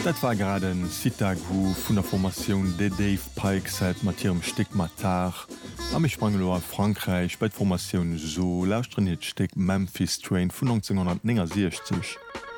Dat war gerade ein Sitagu vun der Formation de Dave Pike seit Matthim Stigmatar. Am ich sprang a Frankreich bei Formation so lausrennet Steck Memphis Train vun 1969.